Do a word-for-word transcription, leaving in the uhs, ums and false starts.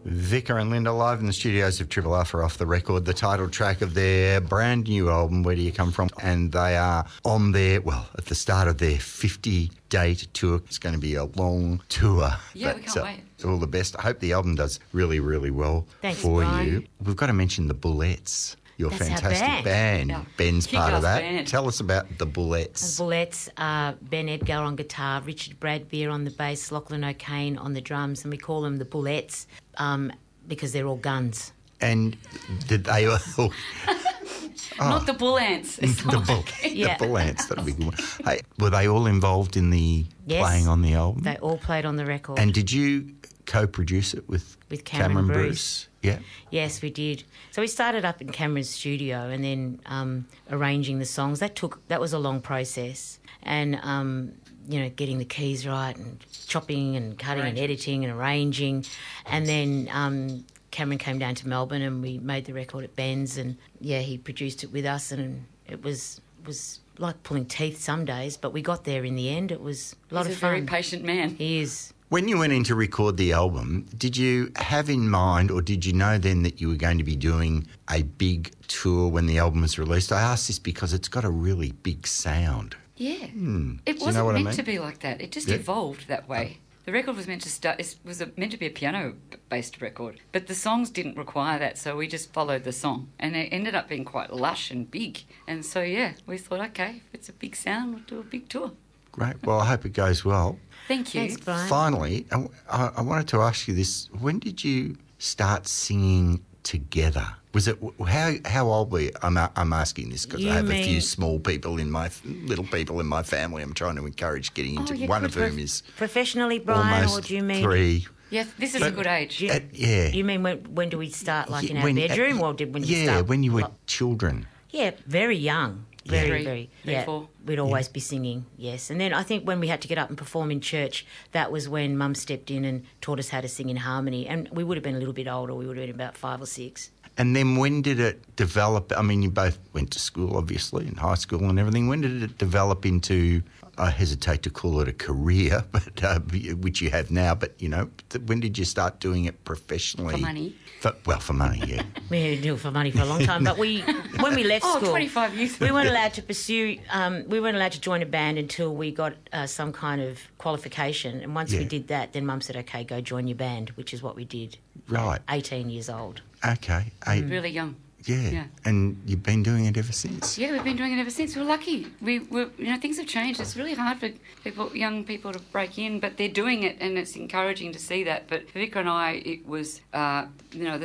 Vicar and Linda live in the studios of Triple R for Off the Record, the title track of their brand new album, Where Do You Come From? And they are on their, well, at the start of their fifty-date tour. It's going to be a long tour. Yeah, but, we can't uh, wait. All the best. I hope the album does really, really well Thanks, for Brian. you. We've got to mention the Bullets. Your That's our fantastic band. band. Yeah. Ben's part of Kick-ass that. band. Tell us about the Bullets. The Bullets, uh, Ben Edgar on guitar, Richard Bradbeer on the bass, Lachlan O'Kane on the drums, and we call them the Bullets um, because they're all guns. And did they all... Oh. Not the bull ants. It's the not bull, like- Yeah. the bull ants, that'd be good. One. Hey, were they all involved in the Yes. playing on the album? They all played on the record. And did you co-produce it with, With Cameron Bruce? Yeah. Yes, we did. So we started up in Cameron's studio and then um, arranging the songs. That took that was a long process, and um, you know, getting the keys right and chopping and cutting and editing and arranging, and then um, Cameron came down to Melbourne and we made the record at Ben's, and yeah, he produced it with us, and it was was like pulling teeth some days, but we got there in the end. It was a lot He's of a fun. very patient man. He is. When you went in to record the album, did you have in mind, or did you know then that you were going to be doing a big tour when the album was released? I ask this because it's got a really big sound. Yeah. Hmm. It Do you wasn't know what I meant mean? to be like that. It just Yeah. evolved that way. The record was meant to start. It was a, meant to be a piano-based record, but the songs didn't require that, so we just followed the song, and it ended up being quite lush and big. And so yeah, we thought, okay, if it's a big sound, we'll do a big tour. Great. Well, I hope it goes well. Thank you. Thanks, Brian. Finally, I, I I wanted to ask you this. When did you start singing together? Was it, how how old were you? I'm, I'm asking this because You I have a few mean- small people in my, little people in my family I'm trying to encourage getting into, Oh, yeah, one good of whom for- is Professionally, Brian, almost or do you mean... three. Yeah, this is a good age. Do you, Uh, yeah. You mean when when do we start, like in Yeah, our when- uh, bedroom, or did when you Yeah, start? when you were like- children. Yeah, very young. Very, Three, very. three, yeah, four. we'd always be singing, yes. And then I think when we had to get up and perform in church, that was when Mum stepped in and taught us how to sing in harmony. And we would have been a little bit older. We would have been about five or six. And then when did it develop? I mean, you both went to school, obviously, in high school and everything. When did it develop into, I hesitate to call it a career, but uh, which you have now, but, you know, when did you start doing it professionally? For money. For, well, for money, yeah. We had to do it for money for a long time. But we, when we left Oh, school... twenty-five years. We weren't allowed to pursue, um, we weren't allowed to join a band until we got uh, some kind of qualification. And once we Yeah. did that, then Mum said, OK, go join your band, which is what we did. Right. eighteen years old. Okay. Eight, Really young. yeah. Yeah. And you've been doing it ever since? Yeah, we've been doing it ever since. We're lucky. We, we're, you know, things have changed. It's really hard for people, young people, to break in, but they're doing it, and it's encouraging to see that. But for Vicar and I, it was, uh, you know, the